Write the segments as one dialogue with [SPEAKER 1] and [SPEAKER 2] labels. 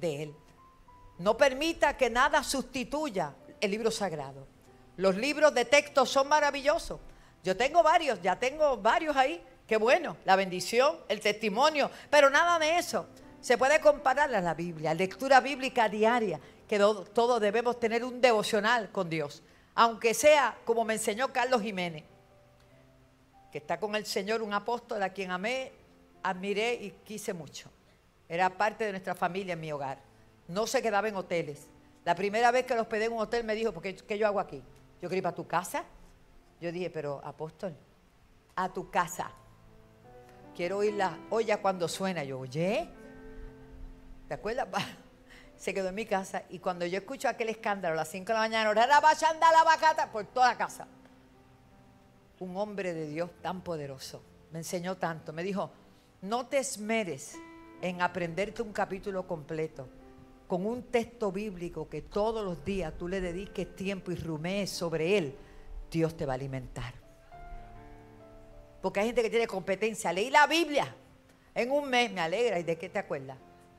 [SPEAKER 1] de Él. No permita que nada sustituya el libro sagrado. Los libros de texto son maravillosos. Yo tengo varios, ya tengo varios ahí. Qué bueno, la bendición, el testimonio, pero nada de eso se puede comparar a la Biblia, lectura bíblica diaria, que todos debemos tener un devocional con Dios, aunque sea como me enseñó Carlos Jiménez, que está con el Señor, un apóstol a quien amé, admiré y quise mucho. Era parte de nuestra familia en mi hogar. No se quedaba en hoteles. La primera vez que lo hospedé en un hotel me dijo, ¿qué yo hago aquí? Yo quería ir para tu casa. Yo dije, pero apóstol, a tu casa. Quiero oír la olla cuando suena. Yo, oye, ¿te acuerdas? Se quedó en mi casa y cuando yo escucho aquel escándalo a las 5 de la mañana, la bachanda, la bacata, por toda la casa. Un hombre de Dios tan poderoso, me enseñó tanto, me dijo, no te esmeres en aprenderte un capítulo completo con un texto bíblico que todos los días tú le dediques tiempo y rumees sobre él, Dios te va a alimentar. Porque hay gente que tiene competencia. Leí la Biblia en un mes, me alegra. ¿Y de qué te acuerdas?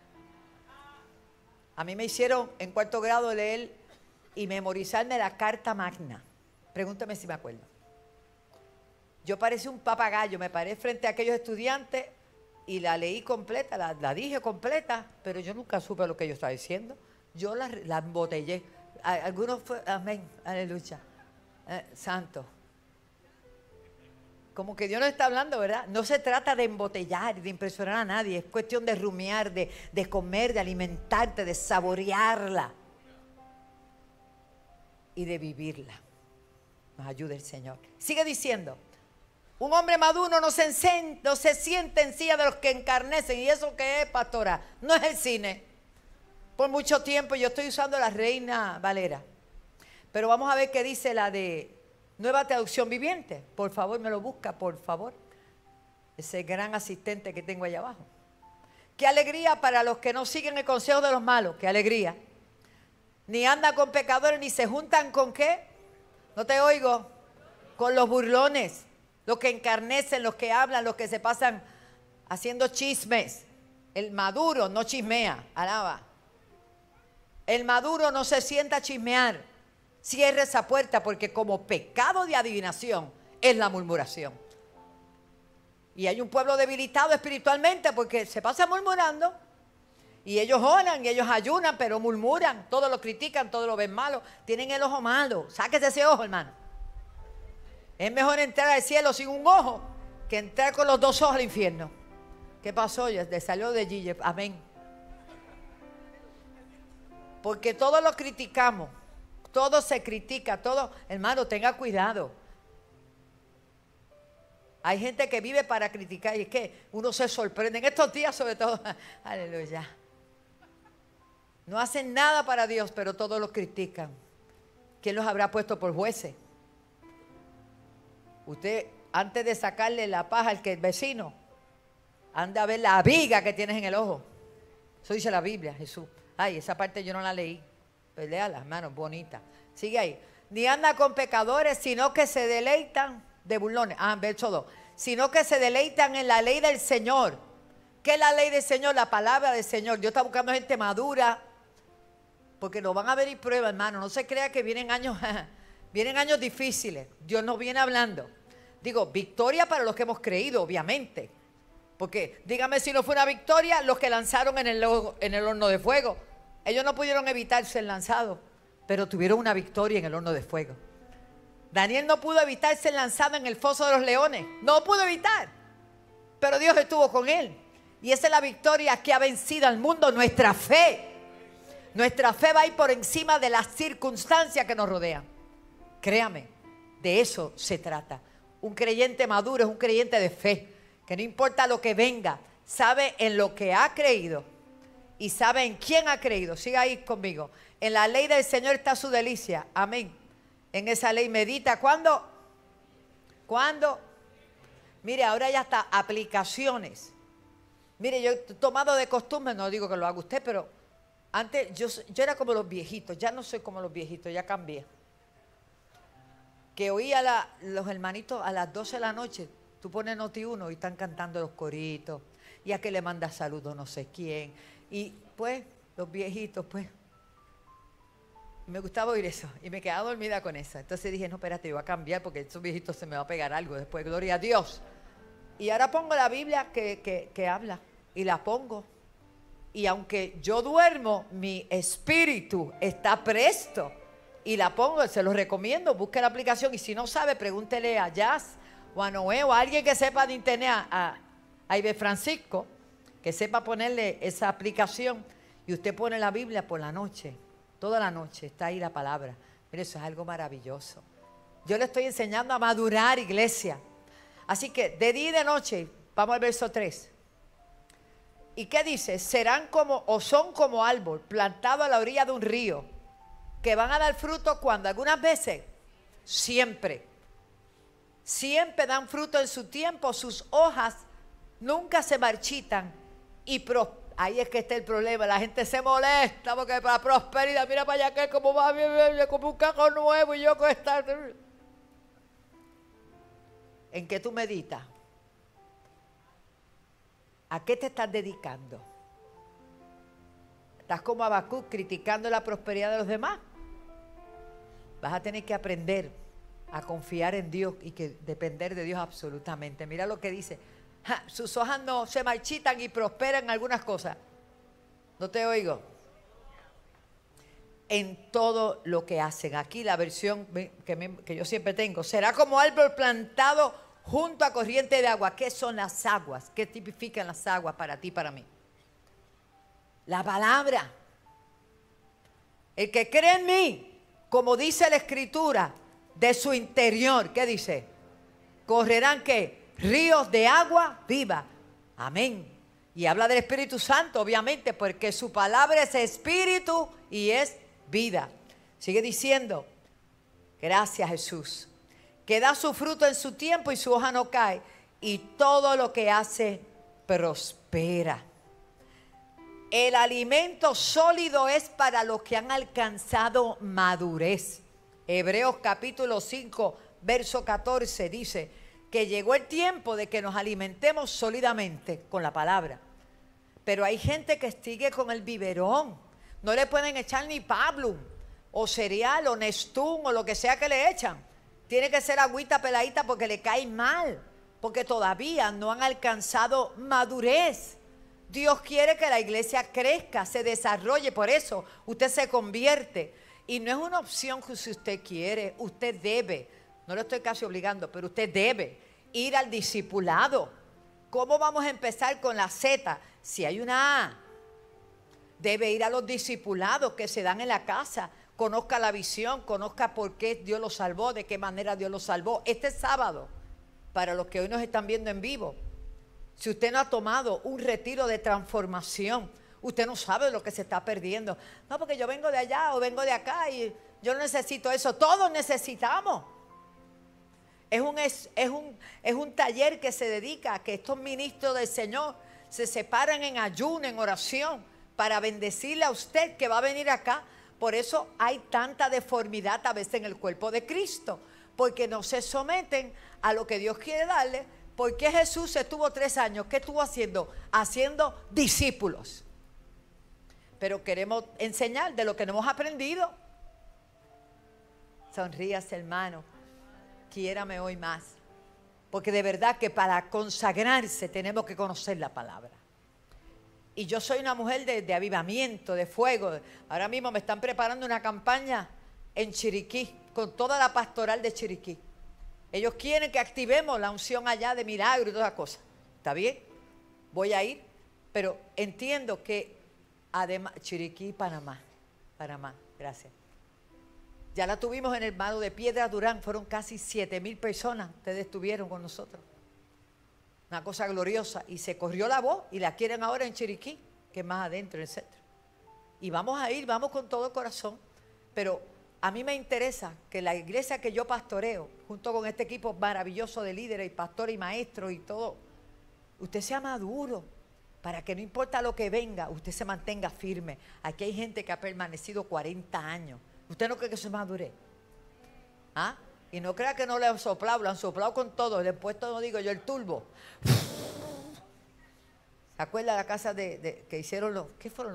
[SPEAKER 1] A mí me hicieron en 4º grado leer y memorizarme la Carta Magna. Pregúntame si me acuerdo. Yo parecía un papagayo, me paré frente a aquellos estudiantes y la leí completa, la dije completa, pero yo nunca supe lo que yo estaba diciendo. Yo la embotellé. Algunos fue, amén, aleluya, santo. Como que Dios nos está hablando, ¿verdad? No se trata de embotellar, de impresionar a nadie. Es cuestión de rumiar, de comer, de alimentarte, de saborearla y de vivirla. Nos ayude el Señor. Sigue diciendo, un hombre maduro no se siente en silla de los que encarnecen. ¿Y eso qué es, pastora? No es el cine. Por mucho tiempo yo estoy usando la Reina Valera. Pero vamos a ver qué dice la de Nueva Traducción Viviente. Por favor, me lo busca, por favor. Ese gran asistente que tengo allá abajo. Qué alegría para los que no siguen el consejo de los malos. Qué alegría. Ni andan con pecadores, ni se juntan con ¿qué? No te oigo. Con los burlones. Los que encarnecen, los que hablan, los que se pasan haciendo chismes. El maduro no chismea. Alaba. El maduro no se sienta a chismear. Cierre esa puerta porque como pecado de adivinación es la murmuración. Y hay un pueblo debilitado espiritualmente porque se pasa murmurando. Y ellos oran y ellos ayunan, pero murmuran. Todos lo critican, todos lo ven malo. Tienen el ojo malo. Sáquese ese ojo, hermano. Es mejor entrar al cielo sin un ojo que entrar con los 2 ojos al infierno. ¿Qué pasó? Ya salió de Gille. Amén. Porque todos lo criticamos. Todo se critica, todo. Hermano, tenga cuidado. Hay gente que vive para criticar y es que uno se sorprende. En estos días sobre todo, aleluya. No hacen nada para Dios, pero todos lo critican. ¿Quién los habrá puesto por jueces? Usted, antes de sacarle la paja al vecino, anda a ver la viga que tienes en el ojo. Eso dice la Biblia, Jesús. Ay, esa parte yo no la leí. Pues léala, hermano, bonita. Sigue ahí. Ni anda con pecadores, sino que se deleitan de burlones. Verso 2. Sino que se deleitan en la ley del Señor. ¿Qué es la ley del Señor? La palabra del Señor. Dios está buscando gente madura. Porque nos van a venir pruebas, hermano. No se crea que vienen años difíciles. Dios nos viene hablando. Digo, victoria para los que hemos creído, obviamente. Porque dígame si no fue una victoria los que lanzaron en el horno de fuego. Ellos no pudieron evitar ser lanzados, pero tuvieron una victoria en el horno de fuego. Daniel no pudo evitar ser lanzado en el foso de los leones. No pudo evitar. Pero Dios estuvo con él. Y esa es la victoria que ha vencido al mundo, nuestra fe. Nuestra fe va a ir por encima de las circunstancias que nos rodean. Créame, de eso se trata. Un creyente maduro es un creyente de fe, que no importa lo que venga, sabe en lo que ha creído y sabe en quién ha creído. Siga ahí conmigo. En la ley del Señor está su delicia. Amén. En esa ley medita. ¿Cuándo? ¿Cuándo? Mire, ahora ya está aplicaciones. Mire, yo he tomado de costumbre, no digo que lo haga usted, pero antes yo era como los viejitos. Ya no soy como los viejitos, ya cambié. Que oía los hermanitos a las 12 de la noche. Tú pones Noti1 y están cantando los coritos. Y a que le manda saludos no sé quién. Y pues los viejitos, pues. Me gustaba oír eso y me quedaba dormida con eso. Entonces dije, no, espérate, yo voy a cambiar porque estos viejitos se me va a pegar algo después, gloria a Dios. Y ahora pongo la Biblia que habla y la pongo. Y aunque yo duermo, mi espíritu está presto. Y la pongo, se los recomiendo, busque la aplicación. Y si no sabe, pregúntele a Jazz o a Noé o a alguien que sepa de internet, a Ibe Francisco, que sepa ponerle esa aplicación. Y usted pone la Biblia por la noche. Toda la noche está ahí la palabra. Mire, eso es algo maravilloso. Yo le estoy enseñando a madurar, iglesia. Así que de día y de noche, vamos al verso 3. ¿Y qué dice? Serán como, o son como árbol plantado a la orilla de un río, que van a dar fruto cuando, algunas veces, siempre dan fruto en su tiempo, sus hojas nunca se marchitan y prosperan. Ahí es que está el problema, la gente se molesta porque para prosperidad, mira para allá que como va bien, como un carro nuevo y yo con esta. ¿En qué tú meditas? ¿A qué te estás dedicando? ¿Estás como Habacuc criticando la prosperidad de los demás? Vas a tener que aprender a confiar en Dios y que depender de Dios absolutamente. Mira lo que dice. Sus hojas no se marchitan y prosperan en algunas cosas. No te oigo. En todo lo que hacen. Aquí la versión que yo siempre tengo. Será como árbol plantado junto a corriente de agua. ¿Qué son las aguas? ¿Qué tipifican las aguas para ti y para mí? La palabra. El que cree en mí, como dice la Escritura, de su interior, ¿qué dice? Correrán, ¿qué? Ríos de agua viva. Amén. Y habla del Espíritu Santo, obviamente, porque su palabra es espíritu y es vida. Sigue diciendo, gracias Jesús, que da su fruto en su tiempo y su hoja no cae, y todo lo que hace prospera. El alimento sólido es para los que han alcanzado madurez. Hebreos capítulo 5, verso 14 dice que llegó el tiempo de que nos alimentemos sólidamente con la palabra. Pero hay gente que sigue con el biberón. No le pueden echar ni pablum, o cereal, o Nestum, o lo que sea que le echan. Tiene que ser agüita peladita porque le cae mal, porque todavía no han alcanzado madurez. Dios quiere que la iglesia crezca, se desarrolle, por eso usted se convierte. Y no es una opción que si usted quiere, usted debe. No lo estoy casi obligando, pero usted debe ir al discipulado. ¿Cómo vamos a empezar con la Z si hay una A? Debe ir a los discipulados que se dan en la casa. Conozca la visión, conozca por qué Dios lo salvó, de qué manera Dios lo salvó. Este sábado, para los que hoy nos están viendo en vivo, si usted no ha tomado un retiro de transformación, usted no sabe lo que se está perdiendo. No, porque yo vengo de allá o vengo de acá y yo no necesito eso. Todos necesitamos. Es un taller que se dedica a que estos ministros del Señor se separan en ayuno, en oración, para bendecirle a usted que va a venir acá. Por eso hay tanta deformidad a veces en el cuerpo de Cristo, porque no se someten a lo que Dios quiere darle. Porque Jesús estuvo 3 años, ¿qué estuvo haciendo? Haciendo discípulos. Pero queremos enseñar de lo que no hemos aprendido. Sonríase, hermano. Quiérame hoy más. Porque de verdad que para consagrarse tenemos que conocer la palabra. Y yo soy una mujer de avivamiento, de fuego. Ahora mismo me están preparando una campaña en Chiriquí, con toda la pastoral de Chiriquí. Ellos quieren que activemos la unción allá de milagro y todas las cosas. ¿Está bien? Voy a ir, pero entiendo que además, Chiriquí, Panamá, gracias. Ya la tuvimos en el Mano de Piedra Durán, fueron casi 7,000 personas, ustedes estuvieron con nosotros. Una cosa gloriosa, y se corrió la voz y la quieren ahora en Chiriquí, que es más adentro, en el centro. Y vamos a ir, vamos con todo corazón, pero a mí me interesa que la iglesia que yo pastoreo, junto con este equipo maravilloso de líderes y pastores y maestros y todo, usted sea maduro, para que no importa lo que venga, usted se mantenga firme. Aquí hay gente que ha permanecido 40 años. ¿Usted no cree que eso es madurez? ¿Ah? Y no crea que no le han soplado, lo han soplado con todo. Le he puesto, no digo yo, el turbo. ¿Se acuerda de la casa que hicieron los, qué fueron?